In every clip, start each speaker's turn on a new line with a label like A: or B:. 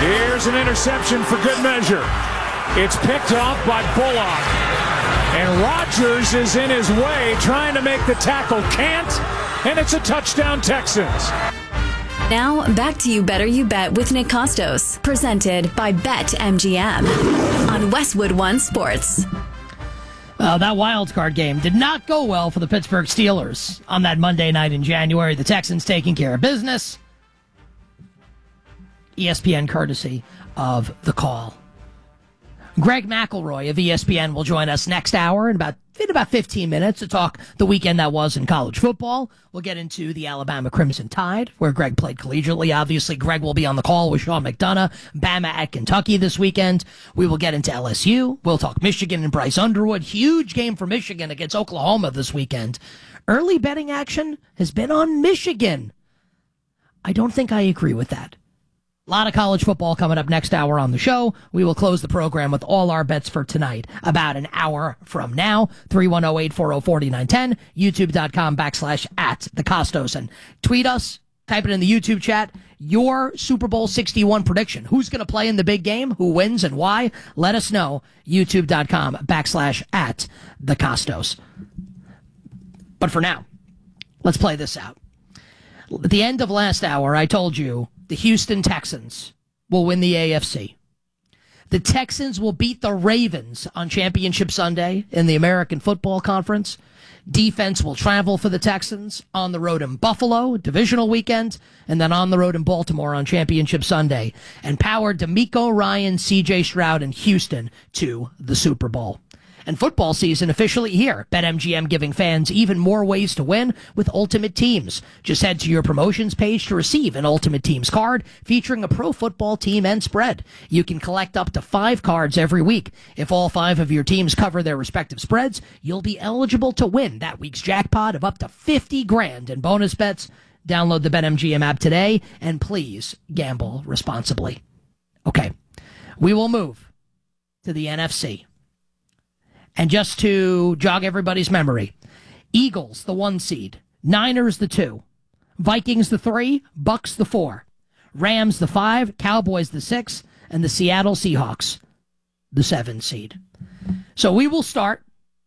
A: Here's an interception for good measure. It's picked off by Bullock. And Rodgers is in his way, trying to make the tackle. Can't. And it's a touchdown, Texans.
B: Now, back to You Better You Bet with Nick Costos. Presented by BetMGM on Westwood One Sports.
C: That wild card game did not go well for the Pittsburgh Steelers on that Monday night in January. The Texans taking care of business. ESPN courtesy of The Call. Greg McElroy of ESPN will join us next hour in about 15 minutes to talk the weekend that was in college football. We'll get into the Alabama Crimson Tide, where Greg played collegiately. Obviously, Greg will be on the call with Sean McDonough, Bama at Kentucky this weekend. We will get into LSU. We'll talk Michigan and Bryce Underwood. Huge game for Michigan against Oklahoma this weekend. Early betting action has been on Michigan. I don't think I agree with that. A lot of college football coming up next hour on the show. We will close the program with all our bets for tonight about an hour from now. 310-840-4910, youtube.com/@thecostos. And tweet us, type it in the YouTube chat, your Super Bowl 61 prediction. Who's going to play in the big game? Who wins and why? Let us know, youtube.com/@thecostos. But for now, let's play this out. At the end of last hour, I told you the Houston Texans will win the AFC. The Texans will beat the Ravens on Championship Sunday in the American Football Conference. Defense will travel for the Texans on the road in Buffalo, divisional weekend, and then on the road in Baltimore on Championship Sunday. And power D'Amico Ryan, CJ Stroud, and Houston to the Super Bowl. And football season officially here. BetMGM giving fans even more ways to win with Ultimate Teams. Just head to your promotions page to receive an Ultimate Teams card featuring a pro football team and spread. You can collect up to 5 cards every week. If all 5 of your teams cover their respective spreads, you'll be eligible to win that week's jackpot of up to $50,000 in bonus bets. Download the BetMGM app today, and please gamble responsibly. Okay, we will move to the NFC. And just to jog everybody's memory, Eagles, the 1 seed, Niners, the 2, Vikings, the 3, Bucks, the 4, Rams, the 5, Cowboys, the 6, and the Seattle Seahawks, the 7 seed. So we will start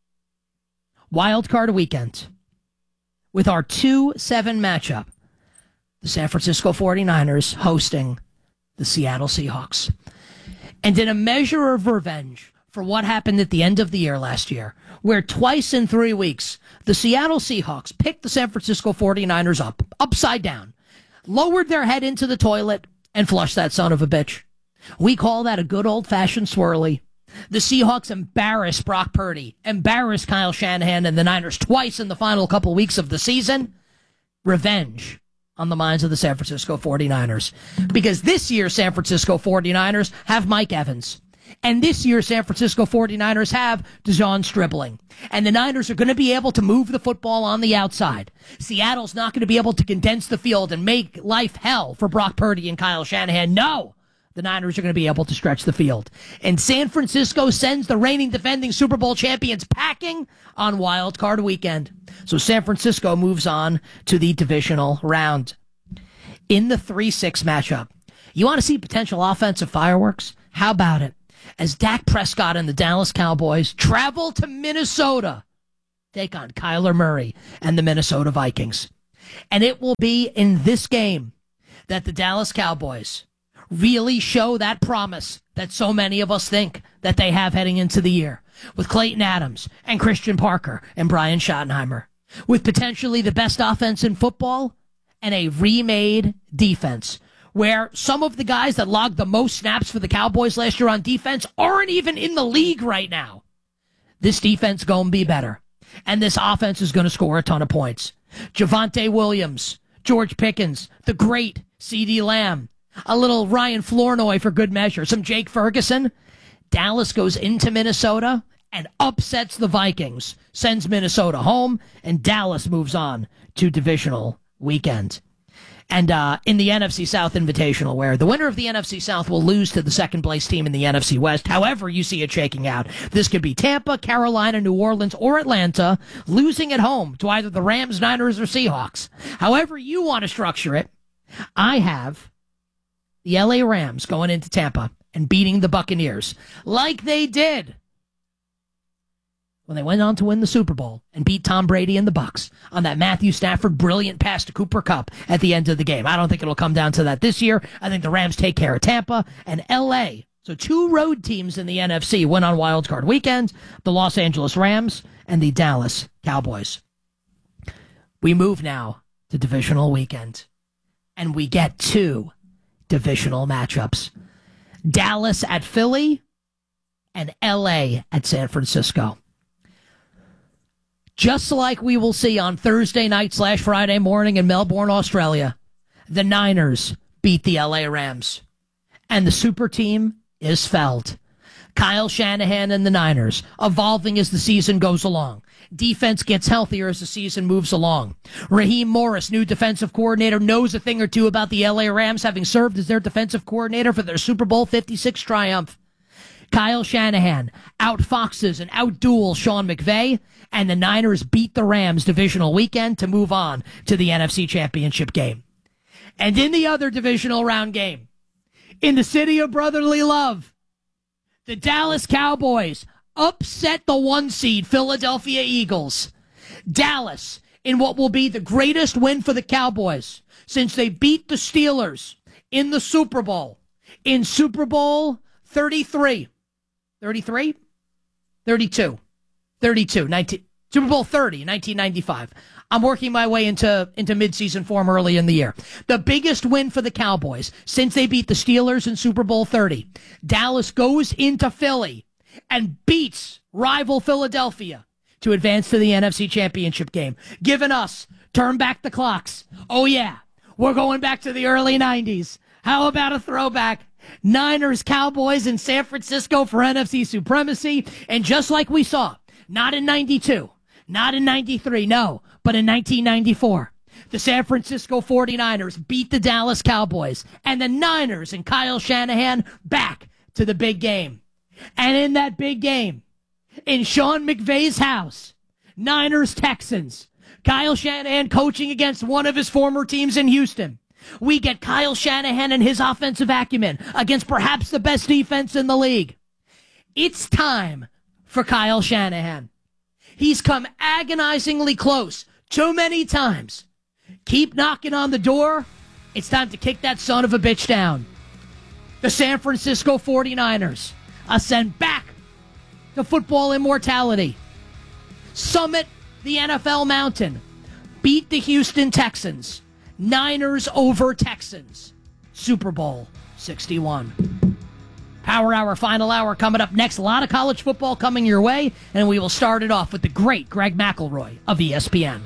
C: Wild Card Weekend with our 2-7 matchup, the San Francisco 49ers hosting the Seattle Seahawks. And in a measure of revenge for what happened at the end of the year last year, where twice in 3 weeks, the Seattle Seahawks picked the San Francisco 49ers up, upside down, lowered their head into the toilet, and flushed that son of a bitch. We call that a good old-fashioned swirly. The Seahawks embarrassed Brock Purdy, embarrassed Kyle Shanahan and the Niners twice in the final couple weeks of the season. Revenge on the minds of the San Francisco 49ers. Because this year, San Francisco 49ers have Mike Evans. And this year, San Francisco 49ers have Dejon Stribling. And the Niners are going to be able to move the football on the outside. Seattle's not going to be able to condense the field and make life hell for Brock Purdy and Kyle Shanahan. No! The Niners are going to be able to stretch the field. And San Francisco sends the reigning defending Super Bowl champions packing on Wild Card Weekend. So San Francisco moves on to the divisional round. In the 3-6 matchup, you want to see potential offensive fireworks? How about it? As Dak Prescott and the Dallas Cowboys travel to Minnesota, take on Kyler Murray and the Minnesota Vikings. And it will be in this game that the Dallas Cowboys really show that promise that so many of us think that they have heading into the year, with Clayton Adams and Christian Parker and Brian Schottenheimer, with potentially the best offense in football and a remade defense, where some of the guys that logged the most snaps for the Cowboys last year on defense aren't even in the league right now. This defense going to be better, and this offense is going to score a ton of points. Javonte Williams, George Pickens, the great CeeDee Lamb, a little Ryan Flournoy for good measure, some Jake Ferguson. Dallas goes into Minnesota and upsets the Vikings, sends Minnesota home, and Dallas moves on to divisional weekend. And in the NFC South Invitational, where the winner of the NFC South will lose to the second-place team in the NFC West, however you see it shaking out. This could be Tampa, Carolina, New Orleans, or Atlanta, losing at home to either the Rams, Niners, or Seahawks. However you want to structure it, I have the LA Rams going into Tampa and beating the Buccaneers like they did when they went on to win the Super Bowl and beat Tom Brady and the Bucs on that Matthew Stafford brilliant pass to Cooper Kupp at the end of the game. I don't think it'll come down to that this year. I think the Rams take care of Tampa and LA. So 2 road teams in the NFC win on Wild Card Weekend, the Los Angeles Rams and the Dallas Cowboys. We move now to divisional weekend, and we get 2 divisional matchups. Dallas at Philly and LA at San Francisco. Just like we will see on Thursday night / Friday morning in Melbourne, Australia, the Niners beat the LA Rams. And the super team is felled. Kyle Shanahan and the Niners evolving as the season goes along. Defense gets healthier as the season moves along. Raheem Morris, new defensive coordinator, knows a thing or two about the LA Rams, having served as their defensive coordinator for their Super Bowl 56 triumph. Kyle Shanahan outfoxes and outduels Sean McVay, and the Niners beat the Rams divisional weekend to move on to the NFC Championship game. And in the other divisional round game, in the city of brotherly love, the Dallas Cowboys upset the 1 seed Philadelphia Eagles. Dallas, in what will be the greatest win for the Cowboys since they beat the Steelers in the Super Bowl, in Super Bowl 33. 33? 32. 32. 19, Super Bowl 30, 1995. I'm working my way into midseason form early in the year. The biggest win for the Cowboys since they beat the Steelers in Super Bowl 30. Dallas goes into Philly and beats rival Philadelphia to advance to the NFC Championship game, giving us turn back the clocks. Oh, yeah, we're going back to the early 90s. How about a throwback? Niners, Cowboys in San Francisco for NFC supremacy. And just like we saw, not in 92, not in 93, no, but in 1994, the San Francisco 49ers beat the Dallas Cowboys, and the Niners and Kyle Shanahan back to the big game. And in that big game, in Sean McVay's house, Niners-Texans, Kyle Shanahan coaching against one of his former teams in Houston. We get Kyle Shanahan and his offensive acumen against perhaps the best defense in the league. It's time for Kyle Shanahan. He's come agonizingly close too many times. Keep knocking on the door. It's time to kick that son of a bitch down. The San Francisco 49ers ascend back to football immortality. Summit the NFL mountain. Beat the Houston Texans. Niners over Texans. Super Bowl 61. Power Hour, final hour coming up next. A lot of college football coming your way, and we will start it off with the great Greg McElroy of ESPN.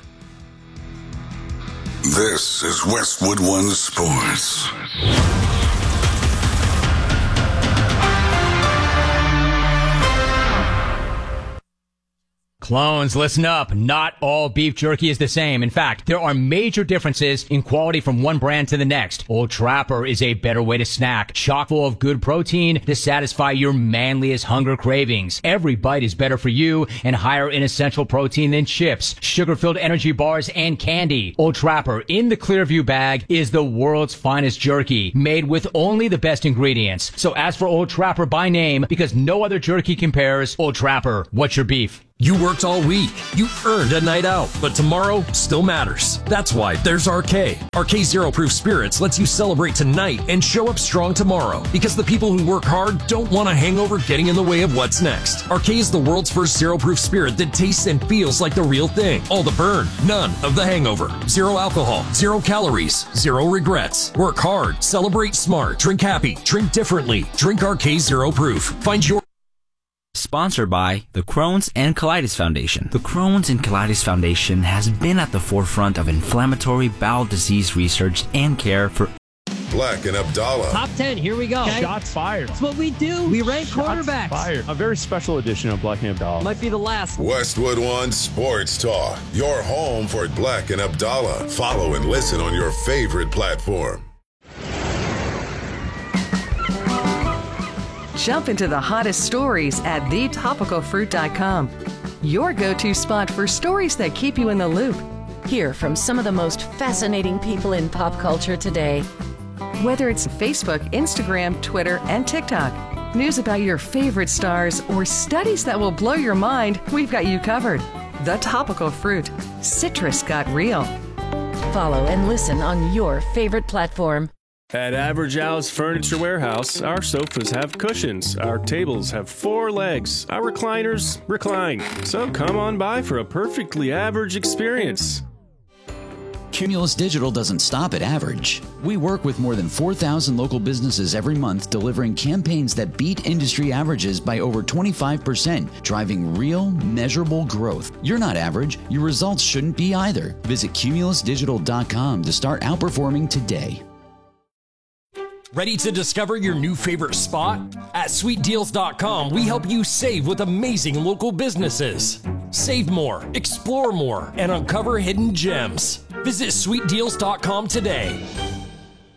D: This is Westwood One Sports.
E: Clones, listen up. Not all beef jerky is the same. In fact, there are major differences in quality from one brand to the next. Old Trapper is a better way to snack, chock full of good protein to satisfy your manliest hunger cravings. Every bite is better for you and higher in essential protein than chips, sugar-filled energy bars, and candy. Old Trapper in the Clearview bag is the world's finest jerky, made with only the best ingredients. So ask for Old Trapper by name because no other jerky compares. Old Trapper, what's your beef?
F: You worked all week. You earned a night out, but tomorrow still matters. That's why there's RK. RK Zero Proof Spirits lets you celebrate tonight and show up strong tomorrow, because the people who work hard don't want a hangover getting in the way of what's next. RK is the world's first zero proof spirit that tastes and feels like the real thing. All the burn, none of the hangover. Zero alcohol, 0 calories, 0 regrets. Work hard, celebrate smart, drink happy, drink differently. Drink RK Zero Proof. Find your
G: Sponsored by the Crohn's and Colitis Foundation. The Crohn's and Colitis Foundation has been at the forefront of inflammatory bowel disease research and care for
D: Black and Abdallah.
H: Top 10, here we go.
I: Okay? Shots fired.
H: That's what we do. We rank quarterbacks.
I: Fired. A very special edition of Black and Abdallah.
H: Might be the last.
D: Westwood One Sports Talk. Your home for Black and Abdallah. Follow and listen on your favorite platform.
J: Jump into the hottest stories at thetopicalfruit.com. Your go-to spot for stories that keep you in the loop.
K: Hear from some of the most fascinating people in pop culture today.
J: Whether it's Facebook, Instagram, Twitter, and TikTok, news about your favorite stars, or studies that will blow your mind, we've got you covered. The Topical Fruit. Citrus got real.
K: Follow and listen on your favorite platform.
I: At Average Al's Furniture Warehouse, our sofas have cushions, our tables have 4 legs, our recliners recline. So come on by for a perfectly average experience.
L: Cumulus Digital doesn't stop at average. We work with more than 4,000 local businesses every month, delivering campaigns that beat industry averages by over 25%, driving real, measurable growth. You're not average. Your results shouldn't be either. Visit cumulusdigital.com to start outperforming today.
F: Ready to discover your new favorite spot? At sweetdeals.com, we help you save with amazing local businesses. Save more, explore more, and uncover hidden gems. Visit sweetdeals.com today.